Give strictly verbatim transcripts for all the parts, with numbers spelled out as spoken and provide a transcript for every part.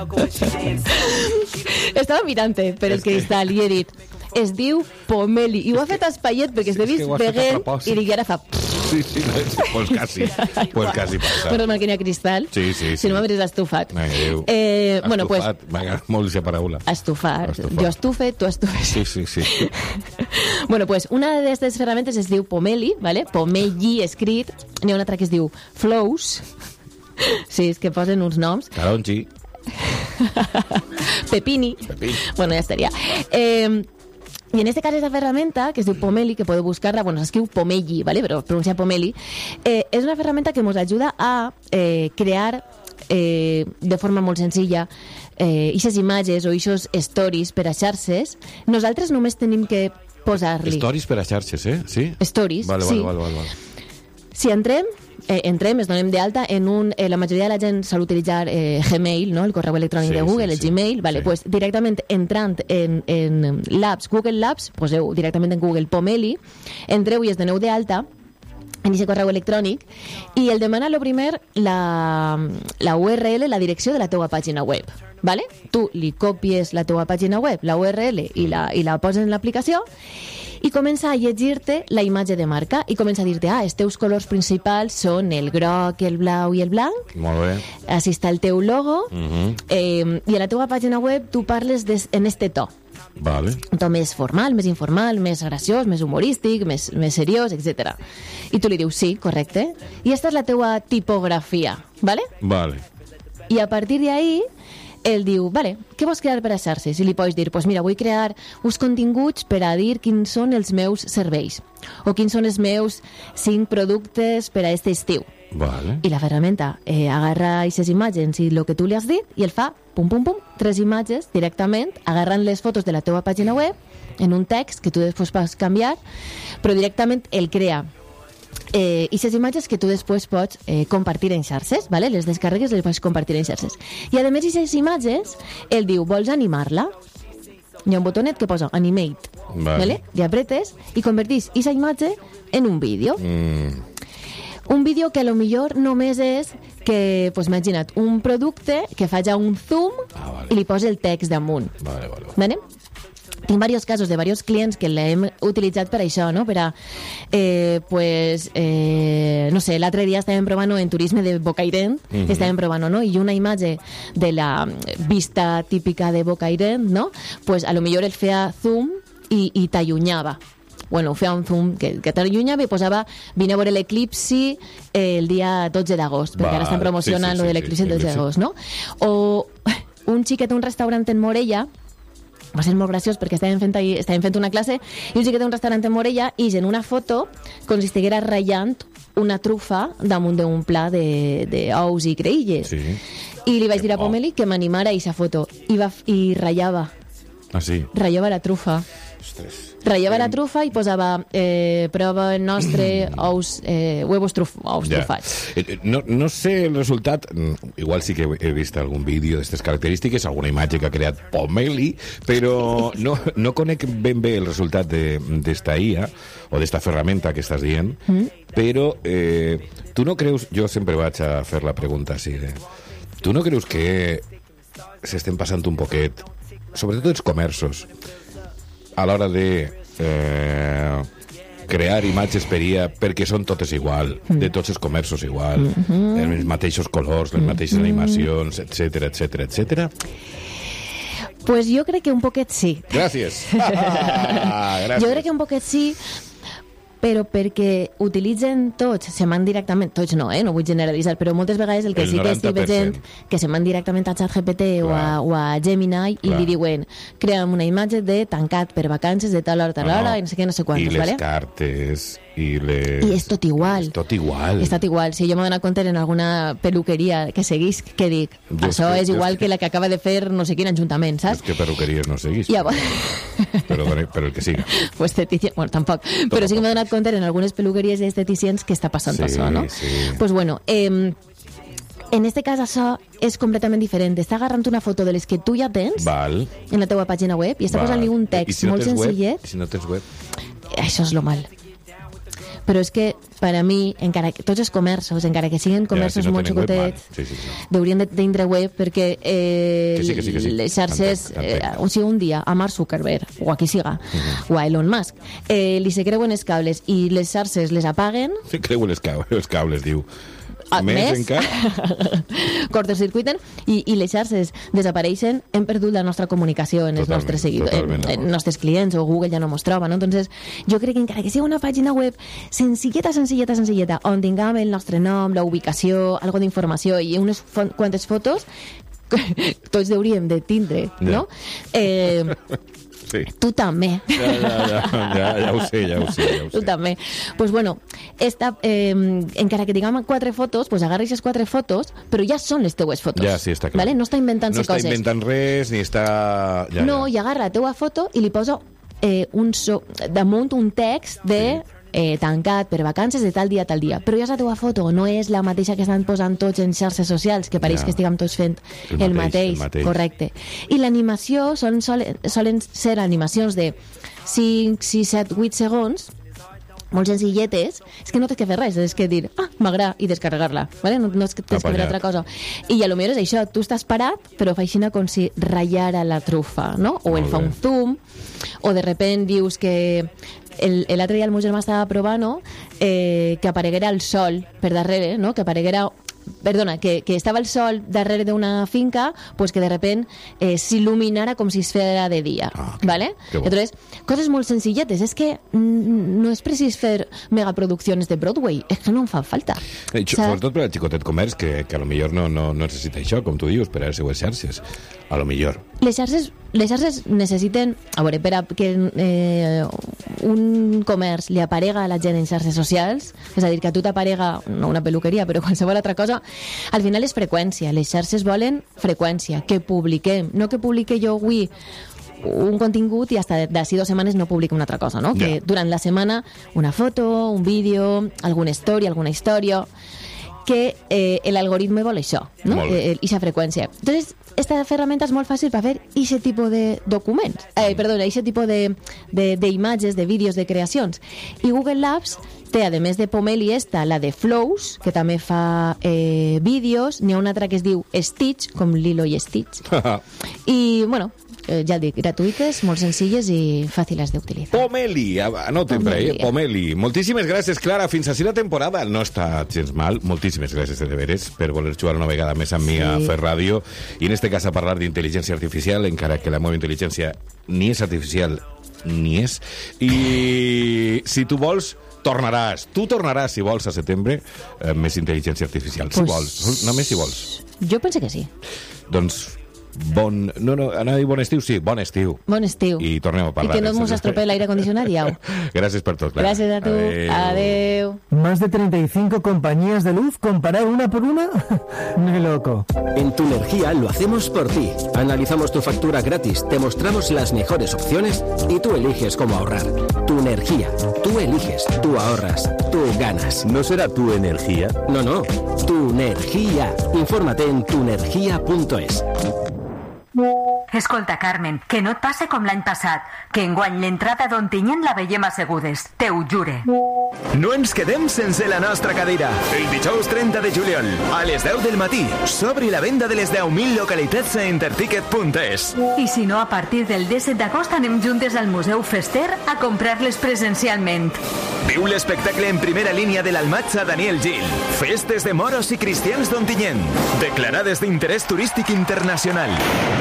Estava mirant-te per el cristal i he dit es diu Pomeli, i ho ha fet espaiet perquè es de vist veguent i li ara fa... Sí, sí, pues casi, pues casi passa. Bueno, mal que n'hi ha cristal. Sí, sí, sí. Si no m'haveres estufat. Adéu. Eh, bueno, pues... Estufat, m'agrada molt aquesta paraula. Estufar. Jo estufe, tu estufes. Sí, sí, sí. Bueno, pues una d'aquestes ferramentes es diu Pomeli, ¿vale? Pomeli escrit. N'hi ha una altra que es diu Flows. Sí, és que posen uns noms. Taronji. Pepini. Pepini. Bueno, ja estaria. Eh... Y en este caso esa herramienta, que es de Pomeli, que puedo buscarla, bueno, se escribe Pomeli, ¿vale? Pero pronuncia Pomeli, eh, es una herramienta que nos ayuda a eh, crear eh, de forma molt senzilla eh, ixes imatges o ixos stories per a xarxes. Nosaltres només tenim que posar-li... Stories per a xarxes, eh? Sí? Stories, vale, sí. Vale, vale, vale. Si entrem, eh, entrem, es donem d'alta en un... Eh, la majoria de la gent sol utilitzar eh, Gmail, no? El correu electrònic sí, de Google, sí, el sí. Gmail, vale, sí. pues directament entrant en, en Labs, Google Labs, poseu directament en Google Pomeli, entreu i es doneu d'alta en aquest correu electrònic i el demana, lo primer, la, la U R L, la direcció de la teua pàgina web. ¿Vale? Tu li copies la teua pàgina web, la U R L, i la, i la poses en l'aplicació i comença a llegir-te la imatge de marca i comença a dir-te, ah, els teus colors principals són el groc, el blau i el blanc. Molt bé. Així està el teu logo. Uh-huh. eh, i a la teua pàgina web tu parles des, en este to. Vale. Un to més formal, més informal, més graciós, més humorístic, més, més seriós, etcètera. I tu li dius, sí, correcte. I esta és la teua tipografia, ¿vale? Vale. I a partir d'ahí ell diu, vale, què vols crear per a xarxes? I li pots dir, pues mira, vull crear uns continguts per a dir quins són els meus serveis o quins són els meus cinc productes per a este estiu. Vale. I la ferramenta eh, agarra aquestes imatges i el que tu li has dit i el fa, pum, pum, pum, tres imatges directament, agarrant les fotos de la teva pàgina web en un text que tu després pots canviar, però directament el crea Eh, i les imatges que tu després pots eh, compartir en xarxes, ¿vale? Les descarregues i les pots compartir en xarxes. I a més, aquestes imatges, ell diu, vols animar-la? Hi ha un botonet que posa Animate, vale. ¿vale? Li apretes i convertís aquesta imatge en un vídeo. Mm. Un vídeo que a lo millor només és que, pues imagina't, un producte que fa ja un zoom ah, vale. i li posa el text damunt. Vale, vale, vale. ¿Vale? Tinc diversos casos de diversos clients que l'hem utilitzat per això, no? Per a, eh, pues, eh, no sé, l'altre dia estàvem provant en turisme de Bocairent, mm-hmm. estàvem provant, no? I una imatge de la vista típica de Bocairent, no? Pues a lo millor el feia zoom i, i t'allunyava. Bueno, feia un zoom que, que t'allunyava i posava vine a veure l'eclipsi el dia dotze d'agost, perquè Va, ara estan promocionant sí, sí, lo de sí, l'eclipsi sí, el dotze d'agost, no? O un xiquet a un restaurant en Morella, va ser molt graciós perquè estàvem fent, ahí, estàvem fent una classe i un xiquet d'un restaurant en Morella i en una foto com si estiguera ratllant una trufa damunt d'un pla d'ous i creïlles. Sí. I li vaig Que dir a bo. Pomeli que m'animara a aquesta foto i, va, i ratllava Ah, sí? ratllava la trufa. Ostres. Ratllava la trufa i posava eh, prova nostre, ous, eh, huevos truf, ous Ja. trufats. Eh, No, no sé el resultat, mm, igual sí que he vist algun vídeo d'aquestes característiques, alguna imatge que ha creat Pomeli, però no, no conec ben bé el resultat d'esta I A o d'esta ferramenta que estàs dient, mm. però eh, tu no creus, jo sempre vaig a fer la pregunta així, de, tu no creus que s'estem passant un poquet, sobretot els comerços, a l'hora de eh, crear imatges per I A perquè són totes igual, mm. de tots els comerços igual, mm-hmm. els mateixos colors, les mateixes mm-hmm. animacions, etcètera, etcètera, etcètera? Pues jo crec que un poquet sí. Gràcies. Ah, gràcies. Jo crec que un poquet sí, però perquè utilitzen tots, se man directament, tots no, eh? No vull generalitzar, però moltes vegades el que El sí que estic noranta per cent. veient que se man directament a ChatGPT o a, o a Gemini i Clar. li diuen crea'm una imatge de tancat per vacances de tal hora, tal No, no. hora, i no sé què, no sé I quantos, les ¿vale? cartes, i les... I és tot igual. És tot igual. És tot igual. Si jo m'he donat compte en alguna peluqueria que seguís, que dic, Jo és això que- és jo igual és que- que la que acaba de fer no sé quin ajuntament, És saps? que perruqueries no seguís. Llavors... Però, però el que siga. pues estetici... bueno, tampoc, però sí que m'he donat compte en algunes peluqueries i esteticians que està passant Sí, això, no? sí. Pues bueno, eh, en este cas això és completament diferent. Està agarrant una foto de les que tu ja tens Val. en la teua pàgina web i està Val. posant-li un I text si no molt tens web? senzillet. I si no tens web? Això és lo mal. però és que per a mi, encara que tots els comerços, encara que siguin comerços ja, si no molt xicotets, sí, sí, sí. deurien de tindre web perquè eh, que sí, que sí, que sí. les xarxes, eh, o sigui, un dia a Mark Zuckerberg, o a qui siga, uh-huh. o a Elon Musk, eh, li se creuen els cables i les xarxes les apaguen. Se creuen els cables, els cables diu. Ah, més, més encara? cortocircuiten i, i les xarxes desapareixen, hem perdut la nostra comunicació en els Totalment, nostres seguidors, en, en els nostres clients, o Google ja no mos troba, no? Entonces, jo crec que encara que sigui una pàgina web senzilleta, senzilleta, senzilleta, on tinguem el nostre nom, la ubicació, algo d'informació i unes fo- quantes fotos, tots hauríem de tindre, no? Eh, Sí. Tu també. Ja, ja, ja, ja, ja ho sé, ja ho sé. Ja ho sé. Tu també. Pues bueno, esta, eh, encara que diguem quatre fotos, pues agarra aquestes quatre fotos, però ja són les teues fotos. Ja, sí, està clar. ¿Vale? No està inventant-se no està coses. inventant res, ni està... Ja, no, ja. i agarra la teua foto i li posa eh, un so, damunt un text de... Sí. Eh, tancat per vacances de tal dia a tal dia, però ja és la teva foto, no és la mateixa que estan posant tots en xarxes socials, que pareix ja. que estiguem tots fent el, el, mateix, mateix, el mateix, correcte. I l'animació solen, solen ser animacions de cinc, sis, set, vuit segons, molt senzilletes, és que no tens que fer res, és que dir, ah, m'agrada, i descarregar-la, ¿vale? no, no és que tens que fer altra cosa. I a lo millor és això, tu estàs parat, però fa així com si ratllara la trufa, no? O el fa un zoom, o de repent dius que l'altre dia el meu germà estava provant, no? eh, que apareguera el sol per darrere, no? que apareguera perdona, que, que estava el sol darrere d'una finca, pues que de repent eh, s'il·luminara com si es fera de dia. Ah, que, ¿vale? que bo. Entonces, coses molt senzilletes. És que mm, no és precís fer megaproduccions de Broadway, és que no en fa falta. Eh, O sea, sobretot per al xicotet comerç, que, que a lo millor no, no, no necessita això, com tu dius, per a les seues xarxes. A lo millor. les xarxes, les xarxes necessiten, a veure, per a que eh, un comerç li aparega a la gent en xarxes socials, és a dir, que a tu t'aparega, no una peluqueria, però qualsevol altra cosa, al final és freqüència. Les xarxes volen freqüència, que publiquem, no que publique jo avui un contingut i hasta d'ací dues setmanes no publica una altra cosa, no? Ja. Que durant la setmana una foto, un vídeo, alguna història, alguna història, que eh, el algoritme vol això, no? Molt bé. Eh, ixa freqüència. Entonces, esta herramienta és molt fàcil per fer aquest tipus de documents, eh, perdona, aquest tipus de, de, de imatges, de vídeos, de creacions. I Google Labs té, a més de Pomeli esta, la de Flows, que també fa eh, vídeos, n'hi ha una altra que es diu Stitch, com Lilo i Stitch. I, bueno, eh, ja el dic, gratuïtes, molt senzilles i fàcils d'utilitzar. Pomeli, anoten per ahí, Pomeli. Pomeli. Moltíssimes gràcies, Clara. Fins a la temporada. No està gens mal. Moltíssimes gràcies de veres per voler jugar una vegada més amb mi a Sí. fer ràdio. I en este cas a parlar d'intel·ligència artificial, encara que la meva intel·ligència ni és artificial ni és. I si tu vols, tornaràs. Tu tornaràs, si vols, a setembre, eh, més intel·ligència artificial. Si Pues- vols. Només si vols. Jo penso que sí. Doncs bon... No, no, anava a dir bon estiu, sí, bon estiu. Bon estiu. I tornem a I parlar. que no ens estropee l'aire condicionat i au. Gracias por todo, Clara. Gracias a tu. Adeu. ¿Más de treinta y cinco compañías de luz? ¿Comparar una por una? Ni loco. En Tu Energía lo hacemos por ti. Analizamos tu factura gratis, te mostramos las mejores opciones y tú eliges cómo ahorrar. Tu Energía. Tú eliges, tú ahorras, tú ganas. ¿No será Tu Energía? No, no. Tu Energía. Infórmate en tuenergia punto es. Escolta, Carmen, que no et passe com l'any passat, que enguany l'entrada d'Ontinyent la veiem assegudes, te ho jure. No ens quedem sense la nostra cadira. El dijous trenta de juliol, a les deu del matí, s'obri la venda de les deu mil localitats a interticket punt es. I si no, a partir del disset d'agost anem juntes al Museu Fester a comprar-les presencialment. Viu l'espectacle en primera línia de l'Almatxa Daniel Gil. Festes de moros i cristians d'Ontinyent, declarades d'interès turístic internacional.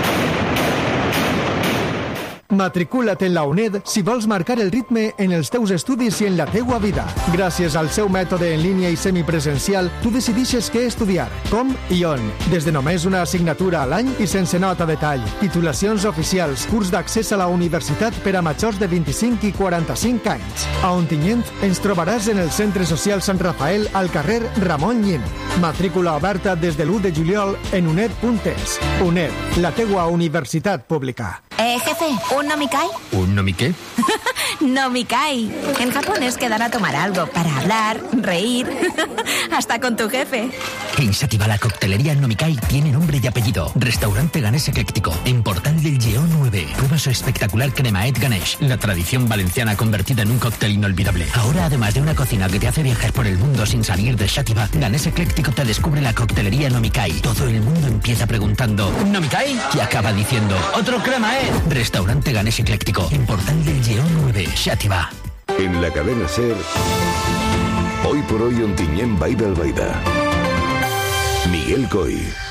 Matricula't en la UNED si vols marcar el ritme en els teus estudis i en la teua vida. Gràcies al seu mètode en línia i semipresencial, tu decidixes què estudiar, com i on. Des de només una assignatura a l'any i sense nota de tall. Titulacions oficials, curs d'accés a la universitat per a majors de vint-i-cinc i quaranta-cinc anys. A Ontinyent ens trobaràs en el Centre Social Sant Rafael al carrer Ramon Llim. Matrícula oberta des de l'u de juliol en uned punt es. UNED, la teua universitat pública. Eh, jefe, ¿un nomikai? ¿Un no mi qué? Nomikai. En japonés quedan a tomar algo para hablar, reír, hasta con tu jefe. En Xàtiva la coctelería Nomikai tiene nombre y apellido. Restaurante Ganés Ecléctico, en Portal del Lleó nueve. Prueba su espectacular cremaet Ganesh, la tradición valenciana convertida en un cóctel inolvidable. Ahora, además de una cocina que te hace viajar por el mundo sin salir de Xàtiva, Ganés Ecléctico te descubre la coctelería Nomikai. Todo el mundo empieza preguntando ¿Nomikai? Y acaba diciendo ¡otro cremaet! Restaurante Ganés Ecléctico, en Portal del Lleó nueve, Xàtiva. En la cadena SER, hoy por hoy Ontinyent Bai del Baida. Miguel Coy.